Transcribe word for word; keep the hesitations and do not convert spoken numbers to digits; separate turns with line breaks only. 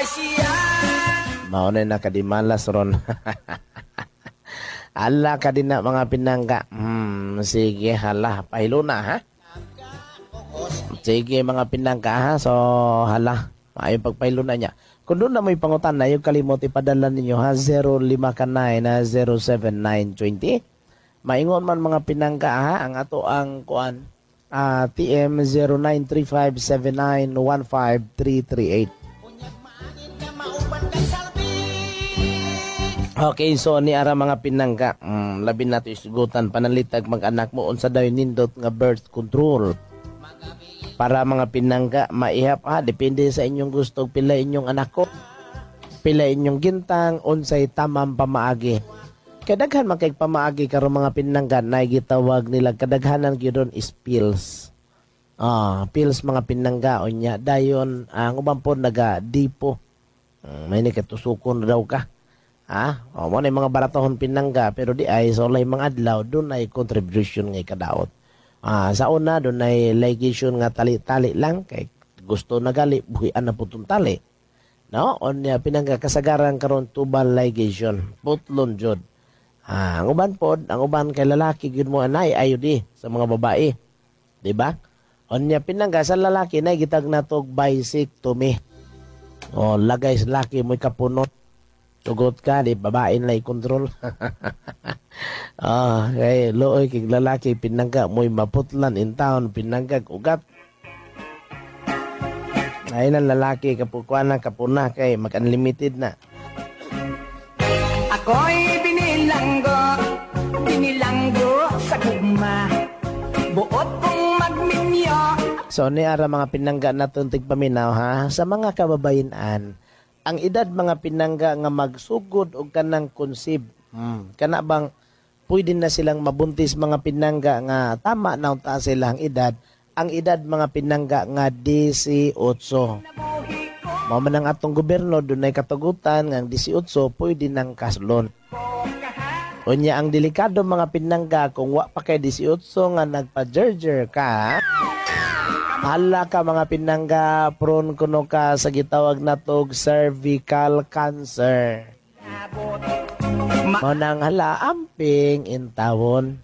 Mauna na kadimalas ron. Ala ka din na mga pinangga. Hmm, sige, hala. Pahilo na, ha? Sige, mga pinangga, ha? So, hala. Ayun, pagpahilo na niya. Kung doon na may pangutan na, yung kalimot ipadala ninyo, ha? zero lima ka nine na zero seven nine two zero. Maingon man mga pinangga, ha? Ang ato ang kuan. Uh, T M zero nine three five seven nine one five three three eight. Okay, so ni ara mga pinangga, mm, labi nato isugutan panalitag mag-anak mo unsa daw nindot nga birth control. Para mga pinangga maihap ha, depende sa inyong gusto pila inyong anak ko. Pila inyong gintang unsay tamang pamaagi. Kadaghan man kay pamaagi karon mga pinangga na gitawag nila kadaghanan gyudon is pills. Ah, pills mga pinangga unya dayon ang uban pod naga dipo. Um, may ni katusukon daw ka. Ha? O mo na mga baratohon pinangga pero di ay so lay mga adlaw doon ay contribution ngay kadaot. Ah, sa una doon ay ligation nga tali-tali lang kay gusto na gali buhian na putong tali. No? On ya pinangga kasagaran karon tubal ligation, putlon jud. Ah, ang uban pod, ang uban kay lalaki gyud mo anay ayo di sa mga babae. Di ba? On ya pinangga sa lalaki nay gitag natog vasectomy. O lagay sa laki mo kapunot. Tugot ka, di babae na i-control. Ah, kay looy kay lalaki pinangga mo'y maputlan in town pinanggag ugat. Ay lang lalaki kapukuan kapuna kay mag-unlimited na.
Ako'y binilanggo, binilanggo sa gugma. Buot kong magminyo.
So ni ara mga pinangga naton tigpaminaw ha sa mga kababayenan. Ang edad mga pinangga nga magsugod og kanang konsib. Hmm. Kana bang pwede na silang mabuntis mga pinangga nga tama na unta silang edad. Ang edad mga pinangga nga eighteen. Mao man ang atong gobyerno dunay katugutan nga eighteen pwede nang kaslon. Unya ang delikado mga pinangga kung wa pa kay eighteen nga nagpa-jerjer ka. Hala ka mga pinangga, prone kuno ka sa gitawag natog cervical cancer. Mo nang hala amping in tawon.